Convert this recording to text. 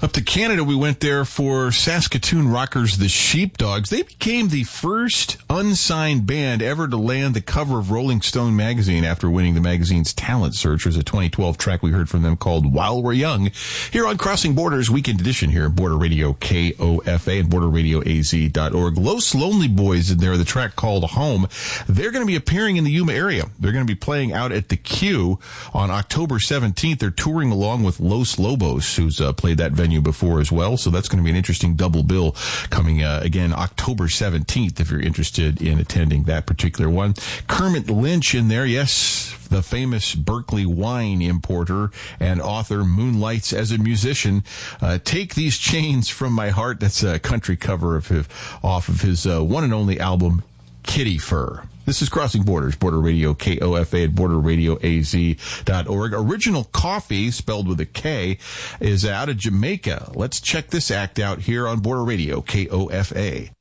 Up to Canada, we went there for Saskatoon rockers, the Sheepdogs. They became the first unsigned band ever to land the cover of Rolling Stone magazine after winning the magazine's talent search. There's a 2012 track we heard from them called While We're Young. Here on Crossing Borders Weekend Edition here, Border Radio KOFA and BorderRadioAZ.org. Los Lonely Boys in there, the track called Home. They're going to be appearing in the Yuma area. They're going to be playing out at the Q on October 17th. They're touring along with Los Lobos, who's played that venue before as well. So that's going to be an interesting double bill coming again October 17th if you're interested in attending that particular one. Kermit Lynch in there, yes, the famous Berkeley wine importer and author, moonlights as a musician. Take These Chains From My Heart. That's a country cover off of his one and only album, Kitty Fur. This is Crossing Borders, Border Radio KOFA at BorderRadioAZ.org. Original Coffee, spelled with a K, is out of Jamaica. Let's check this act out here on Border Radio KOFA.